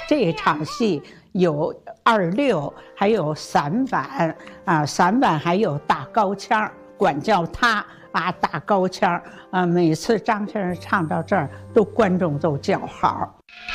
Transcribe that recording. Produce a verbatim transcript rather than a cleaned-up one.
这一场戏有二六，还有散板啊，散板还有打高腔，管叫他啊打高腔啊。每次张先生唱到这儿，都观众都叫好。